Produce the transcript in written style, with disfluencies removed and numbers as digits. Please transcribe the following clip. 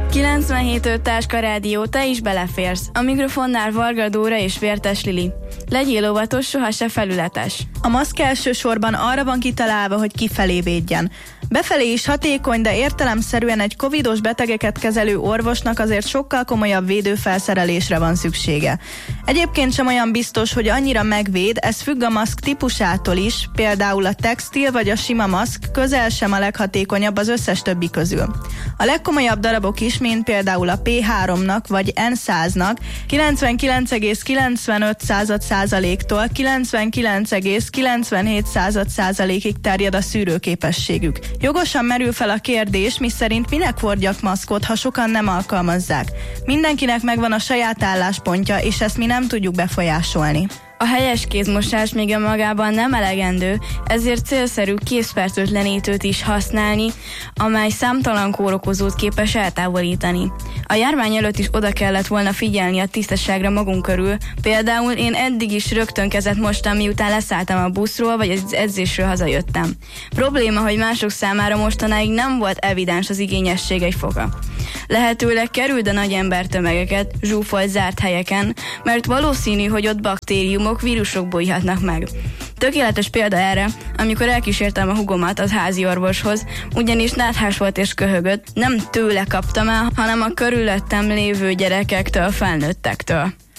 97.5 Táska Rádió, te is beleférsz. A mikrofonnál Varga Dóra és Vértes Lili. Legyél óvatos, soha se felületes. A maszk elsősorban arra van kitalálva, hogy kifelé védjen. Befelé is hatékony, de értelemszerűen egy covidos betegeket kezelő orvosnak azért sokkal komolyabb védőfelszerelésre van szüksége. Egyébként sem olyan biztos, hogy annyira megvéd, ez függ a maszk típusától is, például a textil vagy a sima maszk közel sem a leghatékonyabb az összes többi közül. A legkomolyabb darabok is, mint például a P3-nak vagy N100-nak 99,95%-tól 99,97%-ig terjed a szűrőképességük. Jogosan merül fel a kérdés, miszerint minek hordjak maszkot, ha sokan nem alkalmazzák. Mindenkinek megvan a saját álláspontja, és ezt mi nem tudjuk befolyásolni. A helyes kézmosás még önmagában nem elegendő, ezért célszerű kézfertőtlenítőt is használni, amely számtalan kórokozót képes eltávolítani. A járvány előtt is oda kellett volna figyelni a tisztaságra magunk körül, például én eddig is rögtön kezet mostam, miután leszálltam a buszról vagy az edzésről hazajöttem. Probléma, hogy mások számára mostanáig nem volt evidens az igényesség egy foka. Lehetőleg kerüld a nagy embertömegeket, zsúfolt zárt helyeken, mert valószínű, hogy ott baktériumok, vírusok bújhatnak meg. Tökéletes példa erre, amikor elkísértem a húgomat az házi orvoshoz, ugyanis náthás volt és köhögött, nem tőle kaptam el, hanem a körülöttem lévő gyerekektől, felnőttektől.